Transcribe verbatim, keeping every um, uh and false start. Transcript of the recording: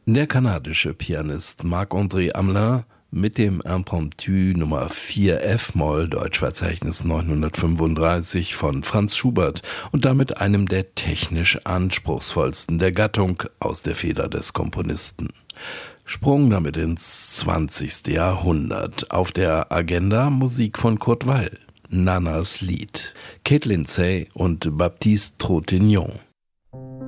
Der kanadische Pianist Marc-André Hamelin mit dem Impromptu Nummer vier F-Moll, Deutschverzeichnis neunhundertfünfunddreißig von Franz Schubert und damit einem der technisch anspruchsvollsten der Gattung aus der Feder des Komponisten. Sprung damit ins zwanzigste Jahrhundert. Auf der Agenda Musik von Kurt Weill, Nanas Lied, Kate Lindsay und Baptiste Tropignon.